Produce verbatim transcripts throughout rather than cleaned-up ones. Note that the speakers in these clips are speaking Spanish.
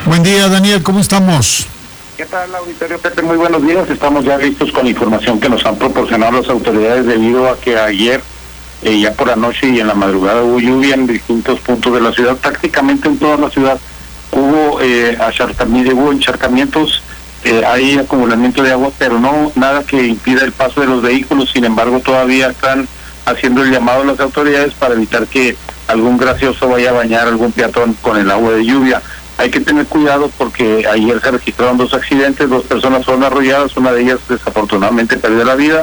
Buen día, Daniel, ¿cómo estamos? ¿Qué tal, auditorio Pepe? Muy buenos días. Estamos ya listos con la información que nos han proporcionado las autoridades debido a que ayer, eh, ya por la noche y en la madrugada, hubo lluvia en distintos puntos de la ciudad. Prácticamente en toda la ciudad hubo eh, acharcamientos, hubo encharcamientos, eh, hay acumulamiento de agua, pero no nada que impida el paso de los vehículos. Sin embargo, todavía están haciendo el llamado a las autoridades para evitar que algún gracioso vaya a bañar a algún peatón con el agua de lluvia. Hay que tener cuidado porque ayer se registraron dos accidentes, dos personas fueron arrolladas, una de ellas desafortunadamente perdió la vida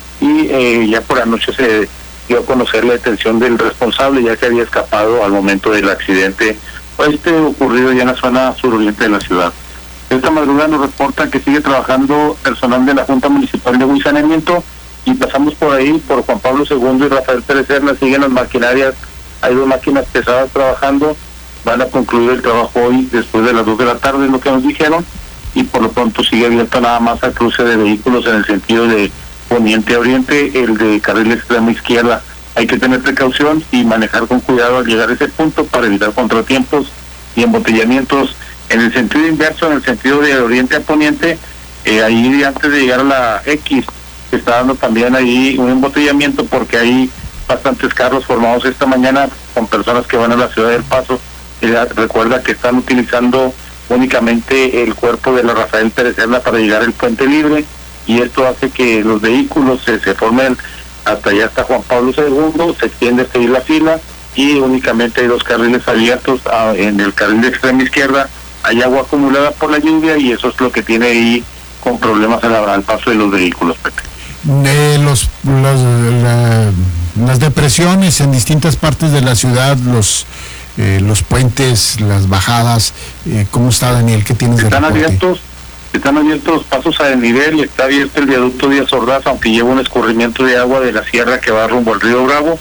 y eh, ya por la noche se dio a conocer la detención del responsable, ya que había escapado al momento del accidente este ocurrido ya en la zona suroriente de la ciudad. Esta madrugada nos reportan que sigue trabajando personal de la Junta Municipal de Saneamiento y pasamos por ahí, por Juan Pablo segundo y Rafael Pérez Serna, siguen las maquinarias, hay dos máquinas pesadas trabajando. Van a concluir el trabajo hoy después de las dos de la tarde, es lo que nos dijeron, y por lo pronto sigue abierto nada más al cruce de vehículos en el sentido de poniente a oriente, el de carril extremo izquierda. Hay que tener precaución y manejar con cuidado al llegar a ese punto para evitar contratiempos y embotellamientos. En el sentido inverso, en el sentido de oriente a poniente, eh, ahí antes de llegar a la X, se está dando también ahí un embotellamiento porque hay bastantes carros formados esta mañana con personas que van a la ciudad del Paso. Eh, recuerda que están utilizando únicamente el cuerpo de la Rafael Pérez Serna para llegar al Puente Libre y esto hace que los vehículos se, se formen hasta allá hasta Juan Pablo segundo, se extiende hasta ahí la fila y únicamente hay dos carriles abiertos. A, en el carril de extrema izquierda hay agua acumulada por la lluvia y eso es lo que tiene ahí con problemas al, al paso de los vehículos, Pepe. Eh, los, los la, las depresiones en distintas partes de la ciudad, los Eh, los puentes, las bajadas, eh, ¿cómo está, Daniel? ¿Qué tienes de Están reporte? abiertos, están abiertos pasos a desnivel y está abierto el viaducto Díaz Ordaz, aunque lleva un escurrimiento de agua de la sierra que va rumbo al río Bravo.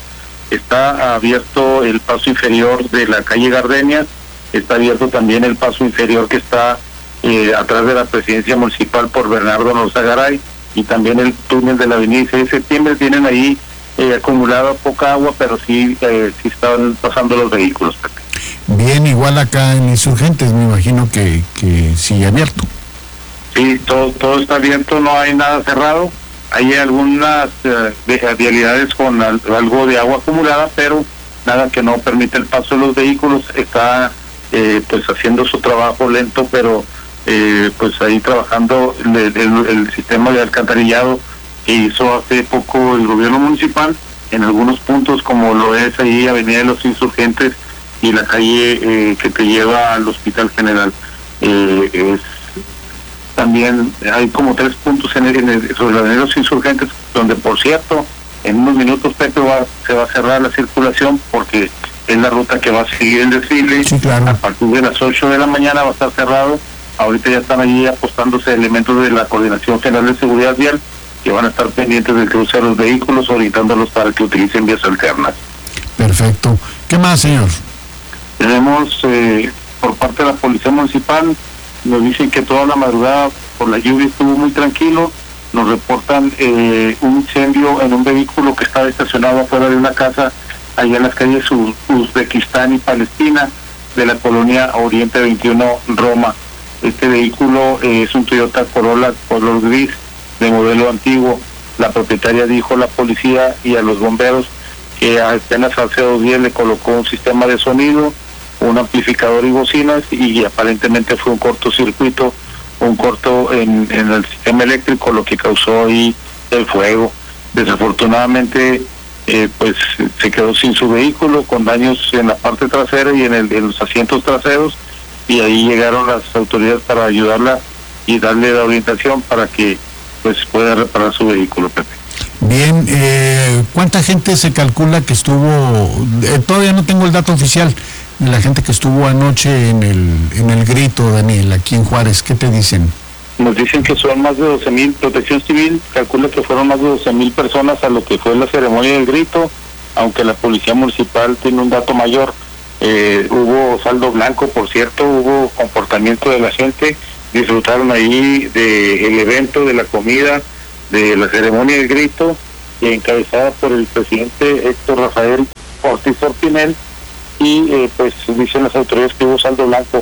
Está abierto el paso inferior de la calle Gardenias, está abierto también el paso inferior que está eh, atrás de la presidencia municipal por Bernardo Norzagaray y también el túnel de la avenida seis de septiembre. Tienen ahí Eh, acumulado poca agua, pero sí, eh, sí están pasando los vehículos, Pepe. Bien, igual acá en Insurgentes, me imagino que, que sigue abierto. Sí, todo todo está abierto, no hay nada cerrado. Hay algunas eh, vialidades con al, algo de agua acumulada, pero nada que no permite el paso de los vehículos. Está eh, pues haciendo su trabajo lento, pero eh, pues ahí trabajando el, el, el sistema de alcantarillado que hizo hace poco el gobierno municipal en algunos puntos, como lo es ahí Avenida de los Insurgentes y la calle eh, que te lleva al Hospital General. Eh, es, también hay como tres puntos en el, en el, sobre la Avenida de los Insurgentes, donde por cierto, en unos minutos, Pepe, va, se va a cerrar la circulación porque es la ruta que va a seguir el desfile. Sí, claro. A partir de las ocho de la mañana va a estar cerrado. Ahorita ya están allí apostándose elementos de la Coordinación General de Seguridad Vial que van a estar pendientes del cruce de los vehículos, orientándolos para que utilicen vías alternas. Perfecto. ¿Qué más, señor? Tenemos, eh, por parte de la Policía Municipal, nos dicen que toda la madrugada por la lluvia estuvo muy tranquilo. Nos reportan eh, un incendio en un vehículo que estaba estacionado afuera de una casa, allá en las calles Uzbekistán y Palestina, de la colonia Oriente veintiuno, Roma. Este vehículo eh, es un Toyota Corolla color gris, de modelo antiguo. La propietaria dijo a la policía y a los bomberos que apenas hace dos días le colocó un sistema de sonido, un amplificador y bocinas y aparentemente fue un cortocircuito, un corto en, en el sistema eléctrico, lo que causó ahí el fuego. Desafortunadamente eh, pues se quedó sin su vehículo, con daños en la parte trasera y en, el, en los asientos traseros, y ahí llegaron las autoridades para ayudarla y darle la orientación para que pues pueda reparar su vehículo, Pepe. Bien, eh, ¿cuánta gente se calcula que estuvo? Eh, todavía no tengo el dato oficial de la gente que estuvo anoche en el en el grito, Daniel, aquí en Juárez. ¿Qué te dicen? Nos dicen que son más de doce mil, Protección Civil calcula que fueron más de doce mil personas a lo que fue la ceremonia del grito, aunque la Policía Municipal tiene un dato mayor. Eh, hubo saldo blanco, por cierto, hubo comportamiento de la gente, disfrutaron ahí del evento, de la comida, de la ceremonia del grito, y encabezada por el presidente Héctor Rafael Ortiz Orpinel, y eh, pues dicen las autoridades que hubo saldo blanco.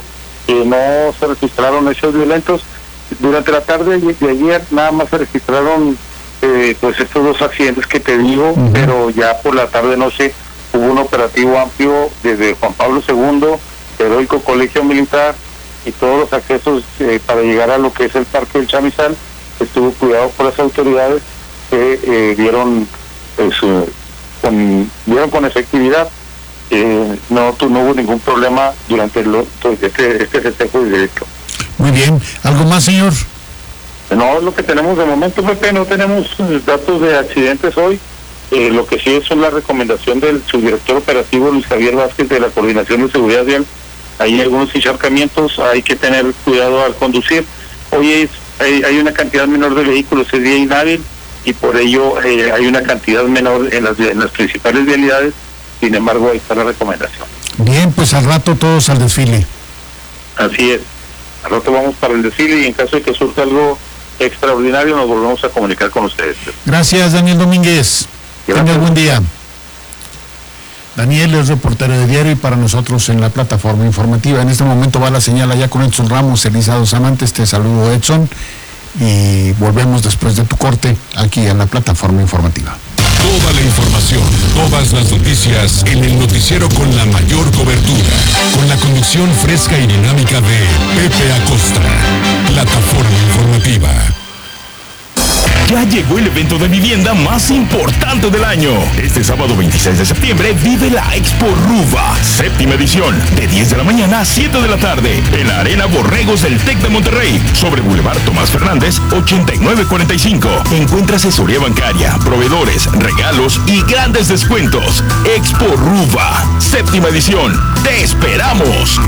que no se registraron hechos violentos. Durante la tarde de ayer nada más se registraron eh, pues estos dos accidentes que te digo, uh-huh. pero ya por la tarde-noche hubo un operativo amplio desde Juan Pablo segundo, Heroico Colegio Militar y todos los accesos eh, para llegar a lo que es el Parque del Chamizal. Estuvo cuidado por las autoridades que eh, dieron, pues, eh, con, dieron con efectividad. Eh, no, tú, no hubo ningún problema durante el, este, este festejo de derecho. Muy bien. ¿Algo más, señor? No, es lo que tenemos de momento, Pepe. No tenemos datos de accidentes hoy. Eh, lo que sí es la recomendación del subdirector operativo Luis Javier Vázquez de la Coordinación de Seguridad Vial. Hay algunos encharcamientos, hay que tener cuidado al conducir. Hoy es, hay, hay una cantidad menor de vehículos, es día inhábil, y por ello eh, hay una cantidad menor en las, en las principales vialidades. Sin embargo, ahí está la recomendación. Bien, pues al rato todos al desfile. Así es. Al rato vamos para el desfile y en caso de que surja algo extraordinario nos volvemos a comunicar con ustedes. Gracias, Daniel Domínguez. Tenga buen día. Daniel es reportero de diario y para nosotros en la plataforma informativa. En este momento va la señal allá con Edson Ramos, Elisa Dos Amantes. Te saludo, Edson, y volvemos después de tu corte aquí en la plataforma informativa. Toda la información, todas las noticias en el noticiero con la mayor cobertura, con la conducción fresca y dinámica de Pepe Acosta. Plataforma informativa. Ya llegó el evento de vivienda más importante del año. Este sábado veintiséis de septiembre vive la Expo Ruva, séptima edición, de diez de la mañana a siete de la tarde, en la Arena Borregos del TEC de Monterrey, sobre Boulevard Tomás Fernández, ochenta y nueve cuarenta y cinco. Encuentra asesoría bancaria, proveedores, regalos y grandes descuentos. Expo Ruva, séptima edición. ¡Te esperamos!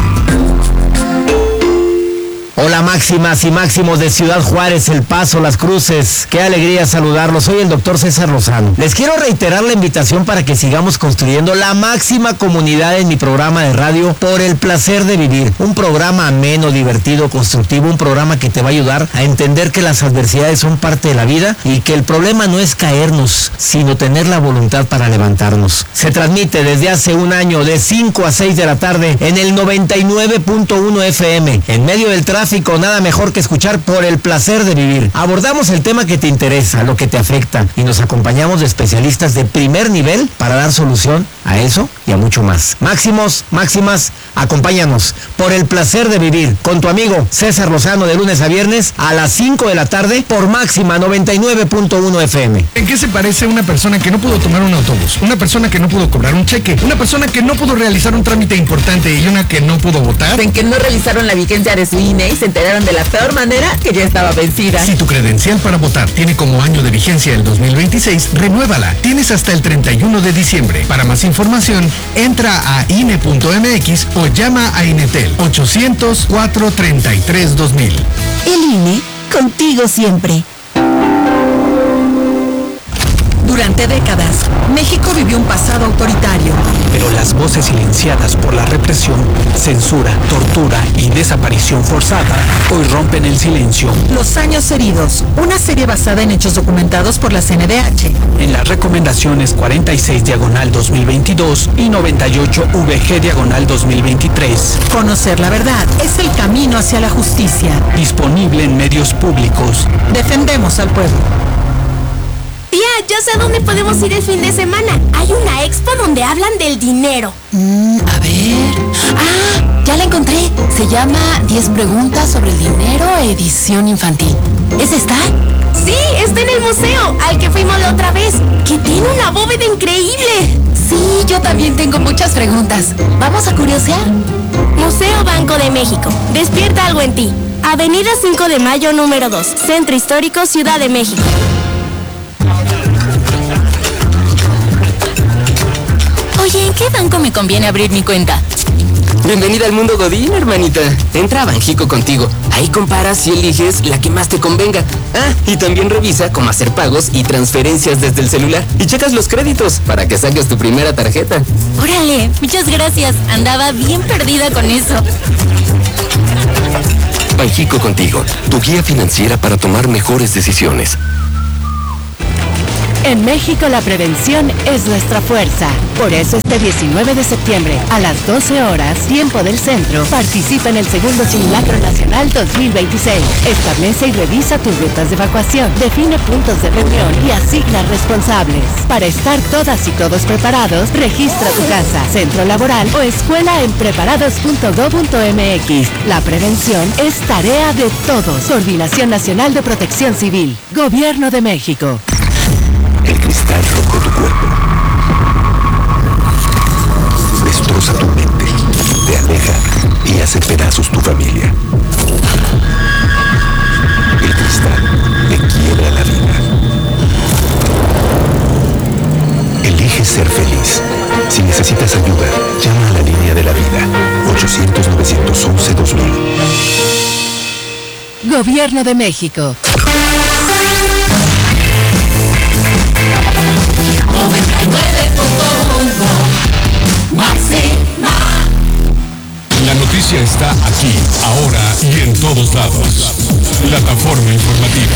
Hola máximas y máximos de Ciudad Juárez, El Paso, Las Cruces. Qué alegría saludarlos. Soy el doctor César Lozano. Les quiero reiterar la invitación para que sigamos construyendo la máxima comunidad en mi programa de radio Por el Placer de Vivir. Un programa ameno, divertido, constructivo, un programa que te va a ayudar a entender que las adversidades son parte de la vida y que el problema no es caernos, sino tener la voluntad para levantarnos. Se transmite desde hace un año de cinco a seis de la tarde en el noventa y nueve punto uno F M. En medio del tráfico, nada mejor que escuchar Por el Placer de Vivir. Abordamos el tema que te interesa, lo que te afecta, y nos acompañamos de especialistas de primer nivel para dar solución a eso y a mucho más. Máximos, máximas, acompáñanos. Por el Placer de Vivir, con tu amigo César Lozano, de lunes a viernes a las cinco de la tarde por Máxima noventa y nueve punto uno F M. ¿En qué se parece una persona que no pudo tomar un autobús? Una persona que no pudo cobrar un cheque, una persona que no pudo realizar un trámite importante y una que no pudo votar. En que no realizaron la vigencia de su I N E y se enteraron de la peor manera que ya estaba vencida. Si tu credencial para votar tiene como año de vigencia el dos mil veintiséis, renuévala. Tienes hasta el treinta y uno de diciembre. Para más información, entra a I N E punto M X o llama a Inetel ochocientos, cuatrocientos treinta y tres, dos mil. El I N E, contigo siempre. Durante décadas, México vivió un pasado autoritario. Pero las voces silenciadas por la represión, censura, tortura y desaparición forzada hoy rompen el silencio. Los años heridos, una serie basada en hechos documentados por la C N D H. En las recomendaciones cuarenta y seis diagonal dos mil veintidós y noventa y ocho V G diagonal dos mil veintitrés. Conocer la verdad es el camino hacia la justicia. Disponible en medios públicos. Defendemos al pueblo. Tía, yo sé a dónde podemos ir el fin de semana. Hay una expo donde hablan del dinero. Mm, a ver... ¡Ah! Ya la encontré. Se llama diez preguntas sobre el dinero, edición infantil. ¿Es esta? Sí, está en el museo, al que fuimos la otra vez, que tiene una bóveda increíble. Sí, yo también tengo muchas preguntas. ¿Vamos a curiosear? Museo Banco de México. Despierta algo en ti. Avenida cinco de Mayo, número dos. Centro Histórico, Ciudad de México. Oye, ¿en qué banco me conviene abrir mi cuenta? Bienvenida al mundo Godín, hermanita. Entra a Banjico contigo. Ahí comparas y eliges la que más te convenga. Ah, y también revisa cómo hacer pagos y transferencias desde el celular. Y checas los créditos para que saques tu primera tarjeta. Órale, muchas gracias. Andaba bien perdida con eso. Banjico contigo, tu guía financiera para tomar mejores decisiones. En México la prevención es nuestra fuerza. Por eso este diecinueve de septiembre a las doce horas, tiempo del centro, participa en el segundo Simulacro Nacional dos mil veintiséis. Establece y revisa tus rutas de evacuación, define puntos de reunión y asigna responsables. Para estar todas y todos preparados, registra tu casa, centro laboral o escuela en preparados punto gob punto eme equis. La prevención es tarea de todos. Coordinación Nacional de Protección Civil. Gobierno de México. El cristal rojo tu cuerpo. Destroza tu mente, te aleja y hace pedazos tu familia. El cristal le quiebra la vida. Elige ser feliz. Si necesitas ayuda, llama a la línea de la vida. ochocientos, novecientos once, dos mil. Gobierno de México. La noticia está aquí, ahora y en todos lados. Plataforma informativa.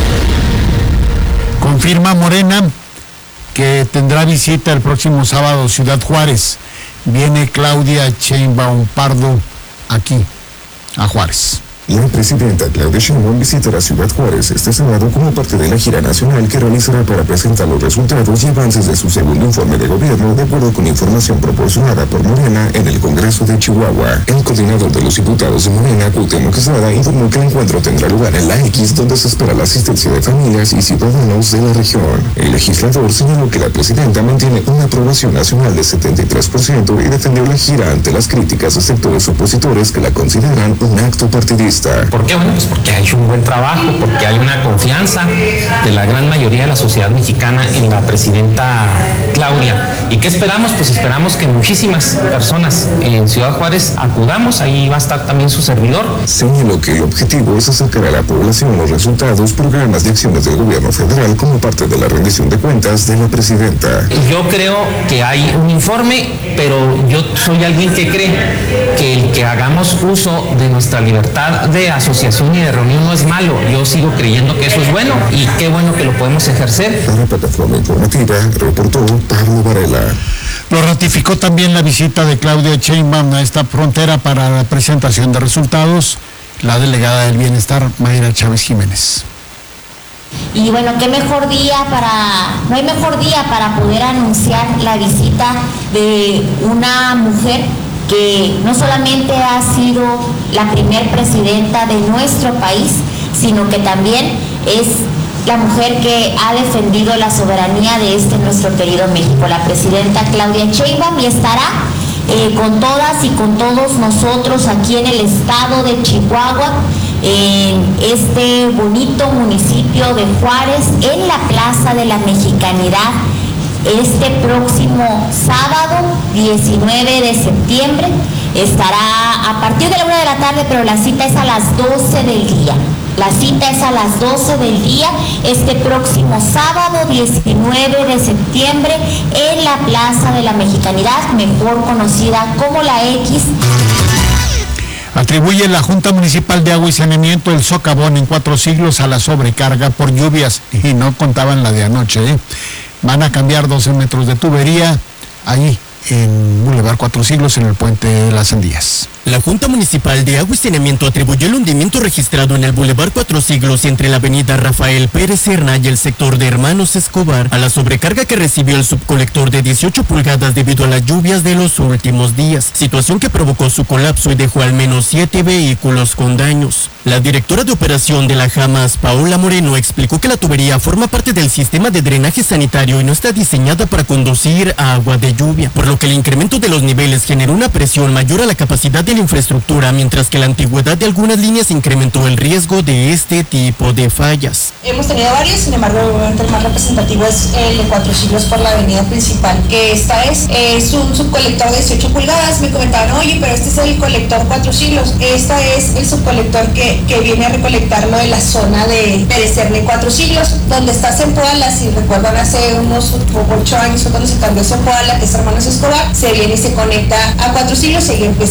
Confirma Morena que tendrá visita el próximo sábado Ciudad Juárez. Viene Claudia Sheinbaum Pardo aquí, a Juárez. La presidenta Claudia Sheinbaum visitará Ciudad Juárez este sábado como parte de la gira nacional que realizará para presentar los resultados y avances de su segundo informe de gobierno, de acuerdo con información proporcionada por Morena en el Congreso de Chihuahua. El coordinador de los diputados de Morena, Cuauhtémoc Quesada, informó que el encuentro tendrá lugar en la X, donde se espera la asistencia de familias y ciudadanos de la región. El legislador señaló que la presidenta mantiene una aprobación nacional de setenta y tres por ciento y defendió la gira ante las críticas de sectores opositores que la consideran un acto partidista. ¿Por qué? Bueno, pues porque hay un buen trabajo, porque hay una confianza de la gran mayoría de la sociedad mexicana en la presidenta Claudia. ¿Y qué esperamos? Pues esperamos que muchísimas personas en Ciudad Juárez acudamos, ahí va a estar también su servidor. Señaló que el objetivo es acercar a la población los resultados, programas y acciones del gobierno federal como parte de la rendición de cuentas de la presidenta. Yo creo que hay un informe, pero yo soy alguien que cree que el que hagamos uso de nuestra libertad de asociación y de reunión no es malo. Yo sigo creyendo que eso es bueno y qué bueno que lo podemos ejercer. Para Plataforma Informativa, reportó Pablo Varela. Lo ratificó también la visita de Claudia Sheinbaum a esta frontera para la presentación de resultados, la delegada del Bienestar, Mayra Chávez Jiménez. Y bueno, qué mejor día para, no hay mejor día para poder anunciar la visita de una mujer que no solamente ha sido la primer presidenta de nuestro país, sino que también es la mujer que ha defendido la soberanía de este nuestro querido México, la presidenta Claudia Sheinbaum, y estará eh, con todas y con todos nosotros aquí en el estado de Chihuahua, en este bonito municipio de Juárez, en la Plaza de la Mexicanidad, este próximo sábado diecinueve de septiembre. Estará a partir de la una de la tarde, pero la cita es a las doce del día. La cita es a las doce del día, este próximo sábado diecinueve de septiembre, en la Plaza de la Mexicanidad, mejor conocida como la X. Atribuye la Junta Municipal de Agua y Saneamiento el socavón en cuatro siglos a la sobrecarga por lluvias, y no contaban la de anoche, ¿eh? Van a cambiar doce metros de tubería ahí en Boulevard Cuatro Siglos, en el Puente de las Sandías. La Junta Municipal de Agua y Saneamiento atribuyó el hundimiento registrado en el Boulevard Cuatro Siglos entre la avenida Rafael Pérez Serna y el sector de Hermanos Escobar a la sobrecarga que recibió el subcolector de dieciocho pulgadas debido a las lluvias de los últimos días, situación que provocó su colapso y dejó al menos siete vehículos con daños. La directora de operación de la Jamas, Paola Moreno, explicó que la tubería forma parte del sistema de drenaje sanitario y no está diseñada para conducir agua de lluvia, por lo que el incremento de los niveles generó una presión mayor a la capacidad de la infraestructura, mientras que la antigüedad de algunas líneas incrementó el riesgo de este tipo de fallas. Hemos tenido varios, sin embargo, obviamente el más representativo es el de Cuatro Siglos por la avenida principal, que esta es, es un subcolector de dieciocho pulgadas. Me comentaban, oye, pero este es el colector Cuatro Siglos. Esta es el subcolector que, que viene a recolectarlo de la zona de Perecerle Cuatro Siglos, donde está Zempoala. Si recuerdan, hace unos ocho años fue cuando se cambió Zempoala, que es Hermanos Escobar, se viene y se conecta a Cuatro Siglos y ahí empieza el colector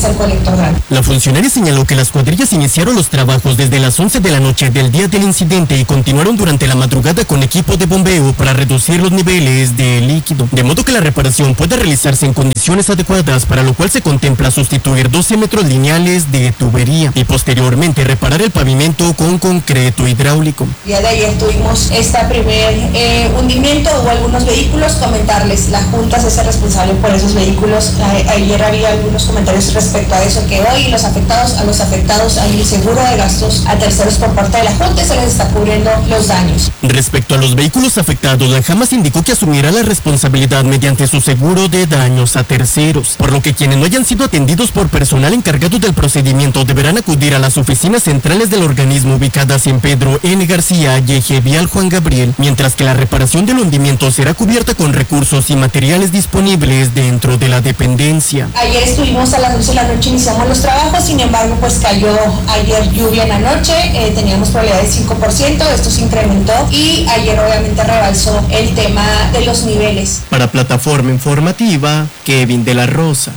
otorgando. La funcionaria señaló que las cuadrillas iniciaron los trabajos desde las once de la noche del día del incidente y continuaron durante la madrugada con equipo de bombeo para reducir los niveles de líquido, de modo que la reparación pueda realizarse en condiciones adecuadas, para lo cual se contempla sustituir doce metros lineales de tubería y posteriormente reparar el pavimento con concreto hidráulico. El día de ayer tuvimos este primer eh, hundimiento, hubo algunos vehículos, comentarles, la Junta se hace responsable por esos vehículos. A, ayer había algunos comentarios respecto a eso, que hoy los afectados, a los afectados hay el seguro de gastos a terceros por parte de la Junta y se les está cubriendo los daños. Respecto a los vehículos afectados, la Jamas indicó que asumirá la responsabilidad mediante su seguro de daños a terceros, por lo que quienes no hayan sido atendidos por personal encargado del procedimiento deberán acudir a las oficinas centrales del organismo ubicadas en Pedro N. García y Eje Vial Juan Gabriel, mientras que la reparación del hundimiento será cubierta con recursos y materiales disponibles dentro de la dependencia. Ayer estuvimos a las once de la noche, iniciamos los trabajos, sin embargo pues cayó ayer lluvia en la noche, eh, teníamos probabilidad de cinco por ciento, esto se incrementó y ayer obviamente rebalsó el tema de los niveles. Para Plataforma Informativa, Kevin de la Rosa.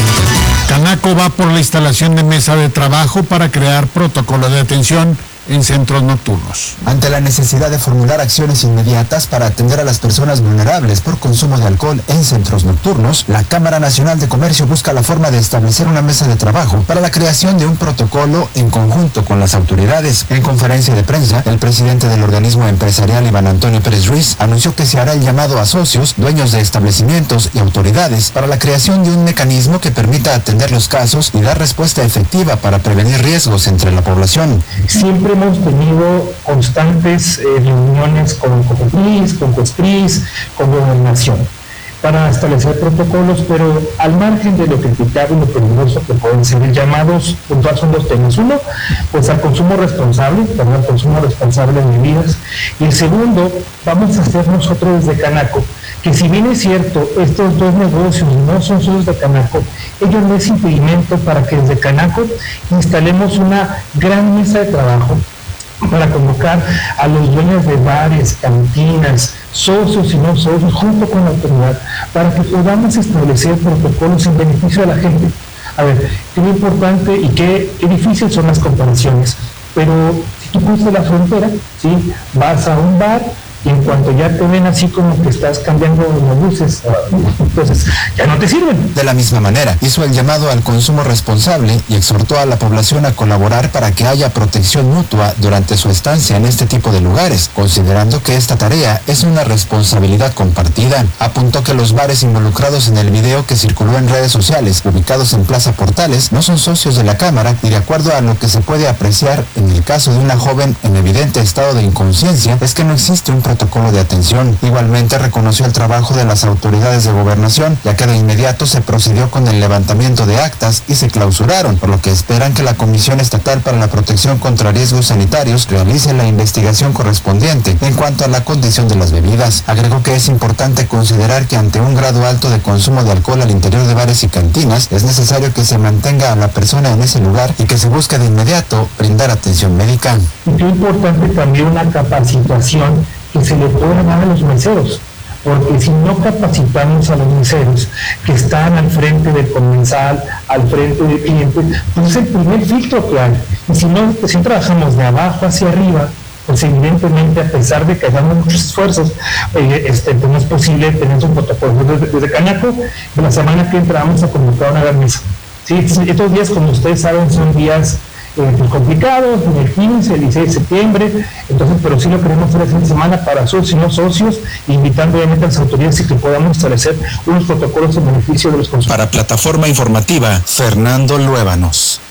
Canaco va por la instalación de mesa de trabajo para crear protocolo de atención en centros nocturnos. Ante la necesidad de formular acciones inmediatas para atender a las personas vulnerables por consumo de alcohol en centros nocturnos, la Cámara Nacional de Comercio busca la forma de establecer una mesa de trabajo para la creación de un protocolo en conjunto con las autoridades. En conferencia de prensa, el presidente del organismo empresarial, Iván Antonio Pérez Ruiz, anunció que se hará el llamado a socios, dueños de establecimientos y autoridades para la creación de un mecanismo que permita atender los casos y dar respuesta efectiva para prevenir riesgos entre la población. Siempre hemos tenido constantes eh, reuniones con COFEPRIS, con COSPRIS, con Gobernación, para establecer protocolos, pero al margen de lo criticado y lo peligroso que pueden ser llamados, puntual son dos temas. Uno, pues al consumo responsable, también al consumo responsable de bebidas. Y el segundo, vamos a hacer nosotros desde Canaco, que si bien es cierto, estos dos negocios no son socios de Canaco, ello no es impedimento para que desde Canaco instalemos una gran mesa de trabajo para convocar a los dueños de bares, cantinas, socios y no socios, junto con la autoridad, para que podamos establecer protocolos en beneficio de la gente. A ver, qué importante y qué, qué difícil son las comparaciones, pero si tú cruzas la frontera, ¿sí? Vas a un bar, y en cuanto ya te ven así como que estás cambiando las luces, entonces ya no te sirven. De la misma manera, hizo el llamado al consumo responsable y exhortó a la población a colaborar para que haya protección mutua durante su estancia en este tipo de lugares, considerando que esta tarea es una responsabilidad compartida. Apuntó que los bares involucrados en el video que circuló en redes sociales, ubicados en Plaza Portales, no son socios de la Cámara y de acuerdo a lo que se puede apreciar en el caso de una joven en evidente estado de inconsciencia, es que no existe un protocolo de atención. Igualmente reconoció el trabajo de las autoridades de gobernación, ya que de inmediato se procedió con el levantamiento de actas y se clausuraron, por lo que esperan que la Comisión Estatal para la Protección contra Riesgos Sanitarios realice la investigación correspondiente en cuanto a la condición de las bebidas. Agregó que es importante considerar que ante un grado alto de consumo de alcohol al interior de bares y cantinas, es necesario que se mantenga a la persona en ese lugar y que se busque de inmediato brindar atención médica. Y qué importante también una capacitación que se le pueda dar a los meseros, porque si no capacitamos a los meseros que están al frente del comensal, al frente del cliente, pues es el primer filtro que hay. Y si no, pues si trabajamos de abajo hacia arriba, pues evidentemente a pesar de que hagamos muchos esfuerzos, eh, este, pues no es posible tener un protocolo. Desde, desde Canaco, de la semana que entra vamos a convocar una gran mesa. ¿Sí? Estos días, como ustedes saben, son días Eh, pues complicados, el quince, el dieciséis de septiembre, entonces, pero sí lo queremos hacer esta semana para socios y no socios, invitando obviamente a las autoridades y que podamos establecer unos protocolos en beneficio de los consumidores. Para Plataforma Informativa, Fernando Luébanos.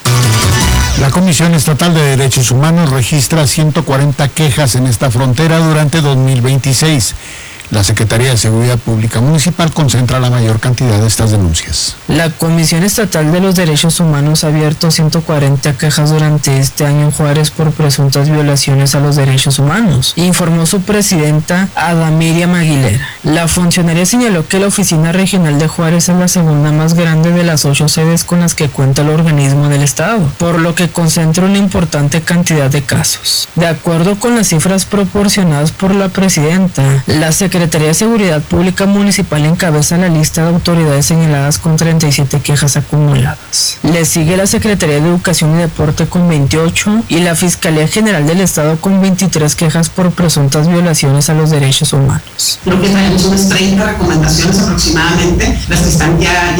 La Comisión Estatal de Derechos Humanos registra ciento cuarenta quejas en esta frontera durante dos mil veintiséis. La Secretaría de Seguridad Pública Municipal concentra la mayor cantidad de estas denuncias. La Comisión Estatal de los Derechos Humanos ha abierto ciento cuarenta quejas durante este año en Juárez por presuntas violaciones a los derechos humanos, informó su presidenta Ada Miriam Aguilera. La funcionaria señaló que la Oficina Regional de Juárez es la segunda más grande de las ocho sedes con las que cuenta el organismo del Estado, por lo que concentra una importante cantidad de casos. De acuerdo con las cifras proporcionadas por la presidenta, la Secretaría Secretaría de Seguridad Pública Municipal encabeza la lista de autoridades señaladas con treinta y siete quejas acumuladas. Le sigue la Secretaría de Educación y Deporte con veintiocho y la Fiscalía General del Estado con veintitrés quejas por presuntas violaciones a los derechos humanos. Creo que traemos unas treinta recomendaciones aproximadamente, las que están ya